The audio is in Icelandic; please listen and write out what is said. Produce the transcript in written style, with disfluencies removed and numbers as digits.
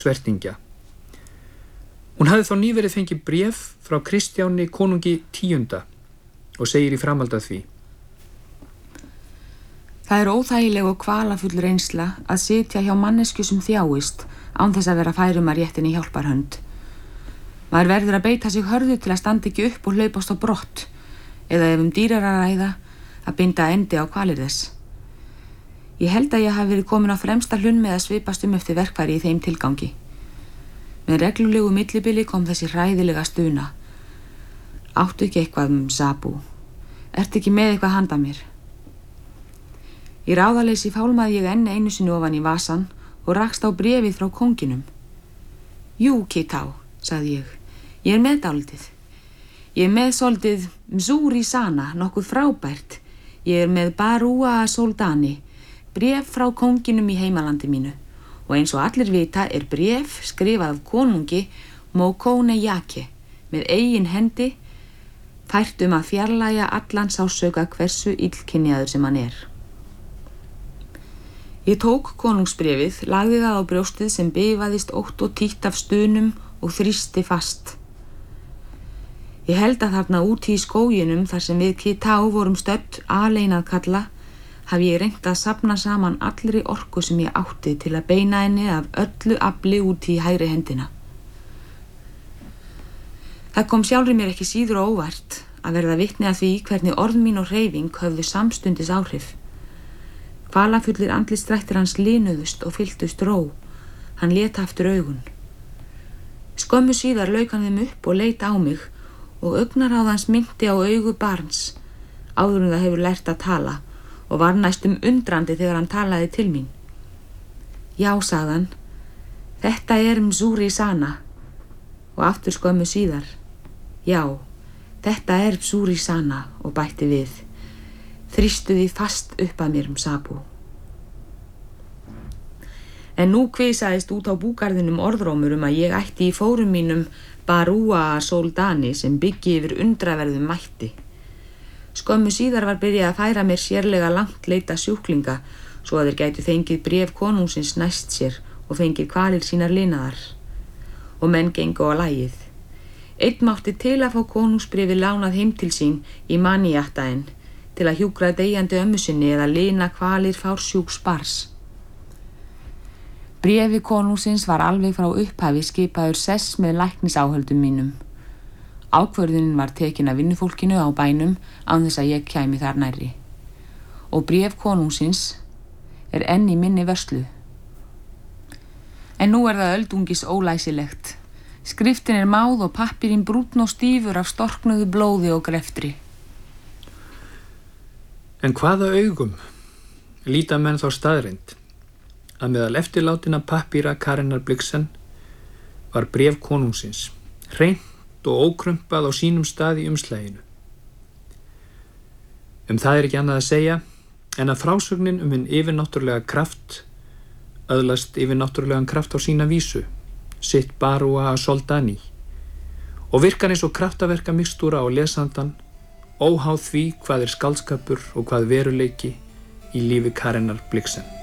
svertingja. Hún hafði þá nýverið fengið bréf frá Kristjáni konungi 10. og segir í framhaldi af því: Það óþægileg og kvalafull reynsla að sitja hjá mannesku sem þjáist án þess að vera færum að réttinni hjálparhönd. Maður verður að beita sig hörðu til að standa ekki upp og hlaupast á brott, eða ef dýrar að ræða, að binda endi á kvalir þess. Ég held að ég hafi verið komin á fremsta hlunn með að svipast eftir verkfæri í þeim tilgangi. Með reglulegu millibili kom þessi hræðilega stuna. Áttu ekki eitthvað Sabu? Ertu ekki með eitthvað handa mér? Í ráðaleysi fálmaði ég enn einu sinni ofan í vasan og rakst á bréfið frá kónginum. Jú, Kitá, sagði ég. Ég með dálítið. Ég með soldið Mzuri Sana, nokkuð frábært. Ég með Barua Soldani, bréf frá kónginum í heimalandi mínu. Og eins og allir vita bréf skrifað af konungi Mokone Yake með eigin hendi, fært að fjarlægja allan sásauka hversu illkynjaður sem hann Ég tók konungsbréfið, lagði það á brjóstið sem bifaðist ótt og títt af stunum og þrýsti fast. Ég held að þarna úti í skóginum þar sem við Kitá vorum stödd alein að kalla, hafi ég reynt að safna saman allri orku sem ég átti til að beina henni af öllu afli úti í hægri hendina. Það kom sjálfri mér ekki síður óvart að verða vitni að því hvernig orð mín og hreyfing höfðu samstundis áhrif. Kvalafullir andlitsdrættir hans linuðust og fylltust ró. Hann lét aftur augun. Skömmu síðar lauk hann þeim upp og leit á mig og augnaráð hans minnti á augu barns, áður það hefur lært að tala, og var næstum undrandi þegar hann talaði til mín. Já, sagði hann, þetta Mzuri Sana, og aftur skömmu síðar. Já, þetta Mzuri Sana, og bætti við. Þrýstu því fast upp að mér Sabu. En nú kvisaðist út á búgarðinum orðrómur að ég ætti í fórum mínum Barua Soldani sem byggi yfir undraverðum mætti. Skömmu síðar var byrjað að færa mér sérlega langt leita sjúklinga svo að þeir gætu fengið bréf konungsins næst sér og fengið kvalir sínar linaðar. Og menn gengu á lagið. Einn mátti til að fá konungsbréfi lánað heim til sín í Maniattaen til að hjúkra deyjandi ömmu sinni eða lina kvalir fársjúks barns. Bréfi konungsins var alveg frá upphafi skipaður sess með læknisáhöldum mínum. Ákvörðunin var tekin af vinnufólkinu á bænum án þess að ég kæmi þar nærri. Og bréf konungsins enn í minni vörslu. En nú það öldungis ólæsilegt. Skriftin máð og pappírinn brúnn og stífur af storknuðu blóði og greftri. En hvaða augum líta menn þá staðreind að meðal eftirlátinna pappíra Karenar Blixen var bréf konungsins, hreint og ókrumpað á sínum stað í umslaginu. Það ekki annað að segja en að frásögnin hinn yfirnáttúrulega kraft öðlast yfirnáttúrulegan kraft á sína vísu, sitt Barua Soldani, og virkar eins og kraftaverka mixtúra á lesandan, óháð því hvað skáldskapur og hvað veruleiki í lífi Karenar Blixen.